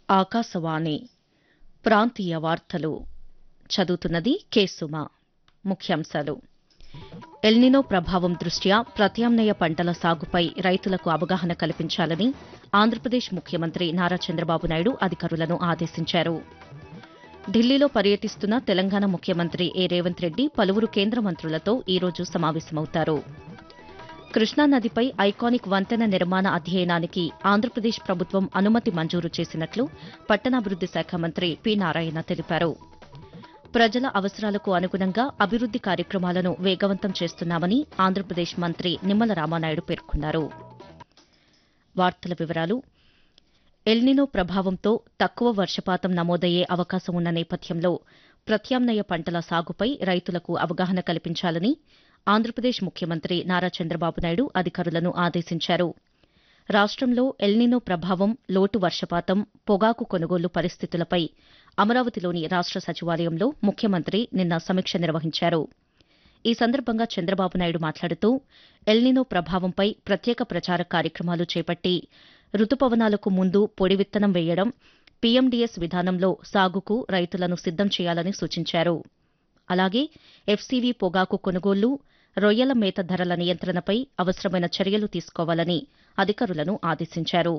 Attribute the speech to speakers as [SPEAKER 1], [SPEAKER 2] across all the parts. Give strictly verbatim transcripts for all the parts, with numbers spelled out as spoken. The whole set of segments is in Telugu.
[SPEAKER 1] ఆకాశవాణి ప్రాంతీయ వార్తలు చదువుతున్నది కె సుమ. ముఖ్యాంశాలు. ఎల్నినో ప్రభావం దృష్ట్యా ప్రత్యామ్నాయ పంటల సాగుపై రైతులకు అవగాహన కల్పించాలని ఆంధ్రప్రదేశ్ ముఖ్యమంత్రి నారా చంద్రబాబు నాయుడు అధికారులను ఆదేశించారు. ఢిల్లీలో పర్యటిస్తున్న తెలంగాణ ముఖ్యమంత్రి ఏ రేవంత్ రెడ్డి పలువురు కేంద్ర మంత్రులతో ఈ రోజు సమావేశమవుతారు. కృష్ణానదిపై ఐకానిక్ వంతెన నిర్మాణ అధ్యయనానికి ఆంధ్రప్రదేశ్ ప్రభుత్వం అనుమతి మంజూరు చేసినట్లు పట్టణాభివృద్ది శాఖ మంత్రి పి నారాయణ తెలిపారు. ప్రజల అవసరాలకు అనుగుణంగా అభివృద్ది కార్యక్రమాలను వేగవంతం చేస్తున్నామని ఆంధ్రప్రదేశ్ మంత్రి నిమ్మల రామానాయుడు పేర్కొన్నారు. వార్తల వివరాలు. ఎల్నినో ప్రభావంతో తక్కువ వర్షపాతం నమోదయ్యే అవకాశం ఉన్న నేపథ్యంలో ప్రత్యామ్నాయ పంటల సాగుపై రైతులకు అవగాహన కల్పించాలని ఆంధ్రప్రదేశ్ ముఖ్యమంత్రి నారా చంద్రబాబు నాయుడు అధికారులను ఆదేశించారు. రాష్టంలో ఎల్నినో ప్రభావం, లోటు వర్షపాతం, పొగాకు కొనుగోలు పరిస్థితులపై అమరావతిలోని రాష్ట సచివాలయంలో ముఖ్యమంత్రి నిన్న సమీక్ష నిర్వహించారు. ఈ సందర్భంగా చంద్రబాబు నాయుడు మాట్లాడుతూ ఎల్నినో ప్రభావంపై ప్రత్యేక ప్రచార కార్యక్రమాలు చేపట్టి రుతుపవనాలకు ముందు పొడి విత్తనం వేయడం, పీఎండీఎస్ విధానంలో సాగుకు రైతులను సిద్దం చేయాలని సూచించారు. అలాగే ఎఫ్సీవీ పొగాకు కొనుగోళ్లు, రొయ్యల మేత ధరల నియంత్రణపై అవసరమైన చర్యలు తీసుకోవాలని అధికారులను ఆదేశించారు.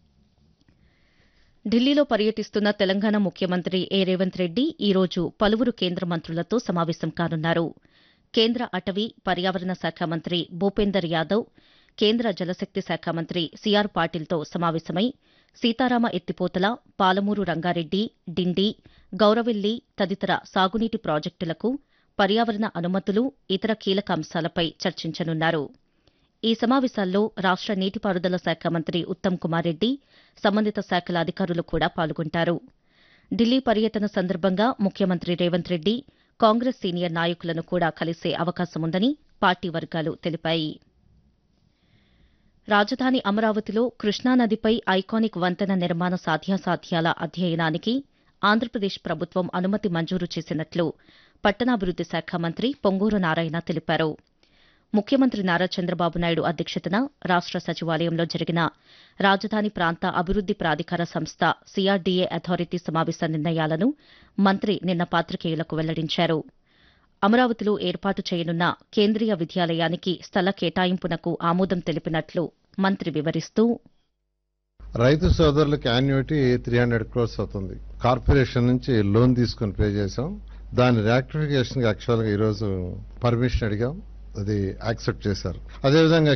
[SPEAKER 1] ఢిల్లీలో పర్యటిస్తున్న తెలంగాణ ముఖ్యమంత్రి ఏ రేవంత్ రెడ్డి ఈ రోజు పలువురు కేంద్ర మంత్రులతో సమావేశం కానున్నారు. కేంద్ర అటవీ, పర్యావరణ శాఖ మంత్రి భూపేందర్ యాదవ్, కేంద్ర జలశక్తి శాఖ మంత్రి సీఆర్ పాటిల్తో సమావేశమై సీతారామ ఎత్తిపోతల, పాలమూరు రంగారెడ్డి, డిండి, గౌరవెల్లి తదితర సాగునీటి ప్రాజెక్టులకు పర్యావరణ అనుమతులు, ఇతర కీలక అంశాలపై చర్చించనున్నారు. ఈ సమావేశాల్లో రాష్ట నీటిపారుదల శాఖ మంత్రి ఉత్తమ్ కుమార్ రెడ్డి, సంబంధిత శాఖల అధికారులు కూడా పాల్గొంటారు. ఢిల్లీ పర్యటన సందర్భంగా ముఖ్యమంత్రి రేవంత్ రెడ్డి కాంగ్రెస్ సీనియర్ నాయకులను కూడా కలిసే అవకాశముందని పార్టీ వర్గాలు తెలిపాయి. రాజధాని అమరావతిలో కృష్ణానదిపై ఐకానిక్ వంతెన నిర్మాణ సాధ్యాసాధ్యాల అధ్యయనానికి ఆంధ్రప్రదేశ్ ప్రభుత్వం అనుమతి మంజూరు చేసినట్లు పట్టణాభివృద్ది శాఖ మంత్రి పొంగూరు నారాయణ తెలిపారు. ముఖ్యమంత్రి నారా చంద్రబాబు నాయుడు అధ్యక్షతన రాష్ట సచివాలయంలో జరిగిన రాజధాని ప్రాంత అభివృద్ది ప్రాధికార సంస్థ సీఆర్డీఏ అథారిటీ సమావేశ నిర్ణయాలను మంత్రి నిన్న పాతికేయులకు వెల్లడించారు. అమరావతిలో ఏర్పాటు చేయనున్న కేంద్రీయ విద్యాలయానికి స్థల కేటాయింపునకు ఆమోదం తెలిపినట్లు మంత్రి వివరిస్తూ,
[SPEAKER 2] రైతు సోదరులకు యాన్యుటీ త్రీ హండ్రెడ్ క్రోర్స్ అవుతుంది. కార్పొరేషన్ నుంచి లోన్ తీసుకుని పే చేశాం. దాని రియాక్టిఫికేషన్ యాక్చువల్ గా ఈరోజు పర్మిషన్ అడిగాం, అది యాక్సెప్ట్ చేశారు. అదేవిధంగా